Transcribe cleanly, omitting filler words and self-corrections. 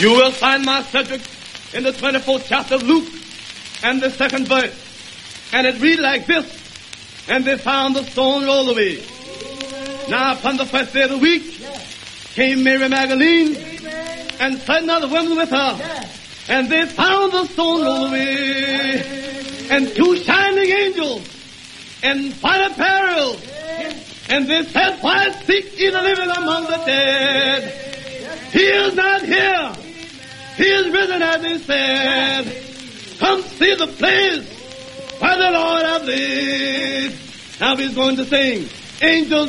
You will find my subject in the 24th chapter of Luke and the 2nd verse. And it reads like this: and they found the stone rolled away. Now upon the first day of the week came Mary Magdalene and certain other women with her. And they found the stone rolled away. And 2 shining angels in white apparel. And they said, why seek ye the living among the dead? He is not here. He is risen, as they said. Come see the place where the Lord hath laid. Now he's going to sing, angels